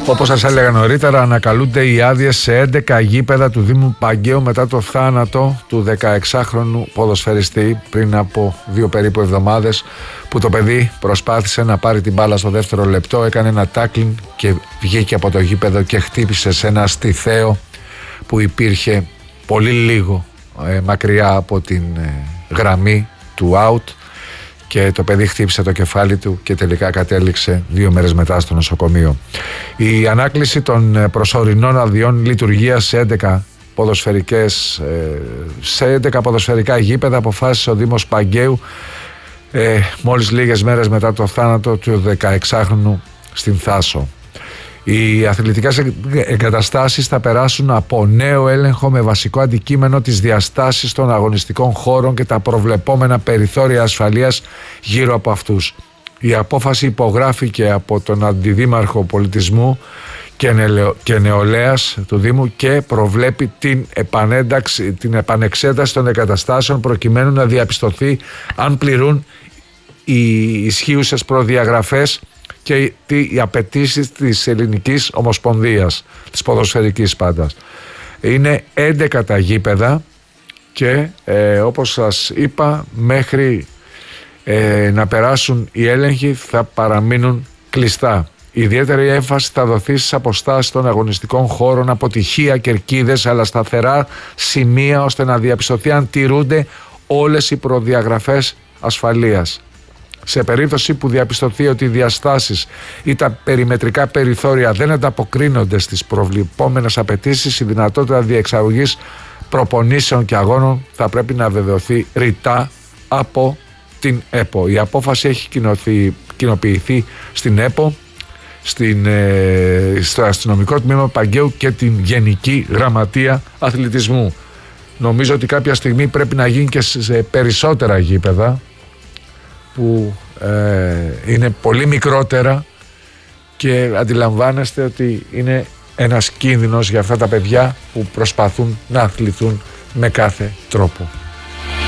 Όπως σας έλεγα νωρίτερα, ανακαλούνται οι άδειες σε 11 γήπεδα του Δήμου Παγκαίου μετά το θάνατο του 16χρονου ποδοσφαιριστή πριν από 2 περίπου εβδομάδες, που το παιδί προσπάθησε να πάρει την μπάλα στο δεύτερο λεπτό, έκανε ένα τάκλινγκ και βγήκε από το γήπεδο και χτύπησε σε ένα στιθαίο που υπήρχε πολύ λίγο μακριά από την γραμμή του out, και το παιδί χτύπησε το κεφάλι του και τελικά κατέληξε 2 μέρες μετά στο νοσοκομείο. Η ανάκληση των προσωρινών αδειών λειτουργίας σε 11 ποδοσφαιρικά γήπεδα αποφάσισε ο Δήμος Παγκαίου μόλις λίγες μέρες μετά το θάνατο του 16χρονου στην Θάσο. Οι αθλητικές εγκαταστάσεις θα περάσουν από νέο έλεγχο με βασικό αντικείμενο τις διαστάσεις των αγωνιστικών χώρων και τα προβλεπόμενα περιθώρια ασφαλείας γύρω από αυτούς. Η απόφαση υπογράφηκε από τον Αντιδήμαρχο Πολιτισμού και Νεολαίας του Δήμου και προβλέπει την επανεξέταση των εγκαταστάσεων προκειμένου να διαπιστωθεί αν πληρούν οι ισχύουσες προδιαγραφές και οι απαιτήσεις της Ελληνικής Ομοσπονδίας, της ποδοσφαιρικής πάντα. Είναι 11 τα γήπεδα και όπως σας είπα, μέχρι να περάσουν οι έλεγχοι θα παραμείνουν κλειστά. Ιδιαίτερη έμφαση θα δοθεί στις αποστάσεις των αγωνιστικών χώρων από τυχεία κερκίδες αλλά σταθερά σημεία, ώστε να διαπιστωθεί αν τηρούνται όλες οι προδιαγραφές ασφαλείας. Σε περίπτωση που διαπιστωθεί ότι οι διαστάσεις ή τα περιμετρικά περιθώρια δεν ανταποκρίνονται στις προβλεπόμενες απαιτήσεις, η δυνατότητα διεξαγωγής προπονήσεων και αγώνων θα πρέπει να βεβαιωθεί ρητά από την ΕΠΟ. Η απόφαση έχει κοινοποιηθεί στην ΕΠΟ, στο αστυνομικό τμήμα Παγκαίου και την Γενική Γραμματεία Αθλητισμού. Νομίζω ότι κάποια στιγμή πρέπει να γίνει και σε περισσότερα γήπεδα που είναι πολύ μικρότερα, και αντιλαμβάνεστε ότι είναι ένας κίνδυνος για αυτά τα παιδιά που προσπαθούν να αθληθούν με κάθε τρόπο.